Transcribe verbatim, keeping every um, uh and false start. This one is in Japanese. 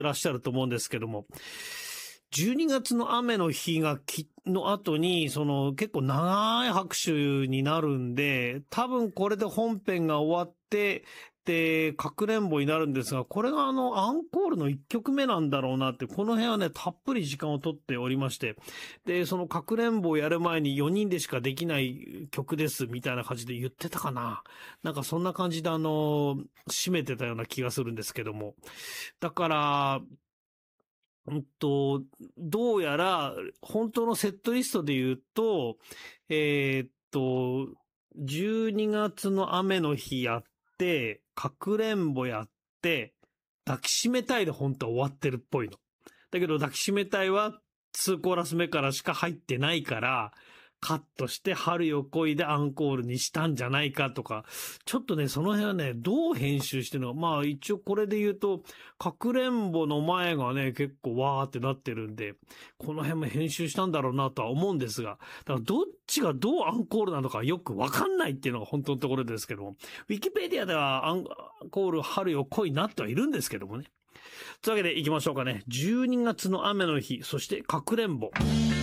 らっしゃると思うんですけども、じゅうにがつの雨の日がき、の後に、その結構長い拍手になるんで、多分これで本編が終わって、で、かくれんぼになるんですが、これがあの、アンコールのいっきょくめなんだろうなって、この辺はね、たっぷり時間をとっておりまして、で、そのかくれんぼをやる前によにんでしかできない曲です、みたいな感じで言ってたかな。なんかそんな感じであの、締めてたような気がするんですけども。だから、うんと、どうやら、本当のセットリストで言うと、えーっと、じゅうにがつの雨の日やって、かくれんぼやって、抱きしめたいで本当は終わってるっぽいの。だけど抱きしめたいはにコーラス目からしか入ってないから、カットして春よ来いでアンコールにしたんじゃないかとか、ちょっとね、その辺はね、どう編集してるのか。まあ一応これで言うと、かくれんぼの前がね、結構わーってなってるんで、この辺も編集したんだろうなとは思うんですが、だからどっちがどうアンコールなのかよくわかんないっていうのが本当のところですけども、ウィキペディアではアンコール春よ来いになってはいるんですけどもね。というわけで行きましょうかね。じゅうにがつの雨の日、そしてかくれんぼ。